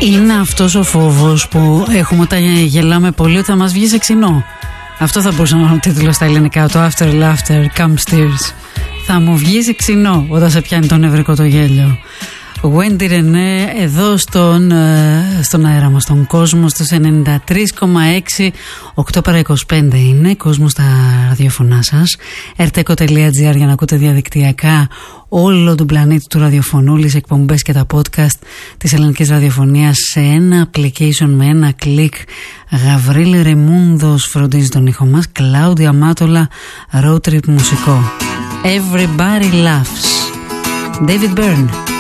Είναι αυτός ο φόβος που έχουμε όταν γελάμε πολύ, όταν μας βγει σε ξινό. Αυτό θα μπορούσε να είναι ο τίτλος στα ελληνικά, το After Laughter Comes Tears. Θα μου βγει σε ξινό όταν σε πιάνει το νευρικό το γέλιο. Wendy Renee εδώ στον αέρα μας, στον κόσμο, στους 93,6, 8 παρά 25 είναι, κόσμο στα ραδιοφωνά σας. rteko.gr για να ακούτε διαδικτυακά όλο τον πλανήτη του ραδιοφωνού, τις εκπομπές και τα podcast της ελληνικής ραδιοφωνίας σε ένα application με ένα κλικ. Γαβρίλη Ρεμούντος φροντίζει τον ήχο μας, Κλάουδια Μάτολα road trip μουσικό. Everybody laughs. David Byrne.